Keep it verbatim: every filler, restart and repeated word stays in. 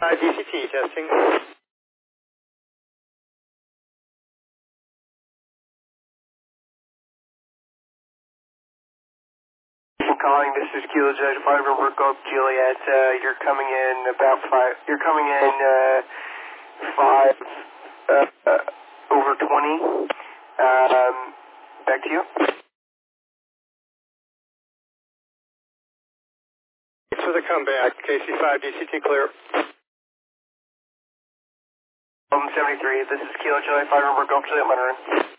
Uh, D C T testing. I'm calling. This is Kilo Judge five November Golf Juliet. Uh, you're coming in about five. You're coming in uh, five uh, uh, over twenty. Um, back to you. Thanks for the comeback. K C five D C T clear. Um, seventy-three. This is Kilo Juliet five November Golf Juliet monitoring.